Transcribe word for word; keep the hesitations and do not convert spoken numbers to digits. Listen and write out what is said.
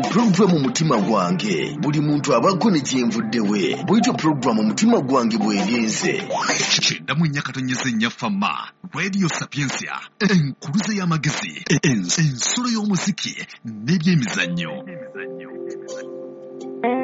mu programu Mutima Gwange. Buli muntu abako ne gyenvuddewe. Bw'etyo programu Mutima Gwange bw'egenze. Kyenda mu nnyakatonyeze nnyafama Radio Sapiensia enkuluze y'amagezi ensolo y'omuziki n'ebyemizannyo.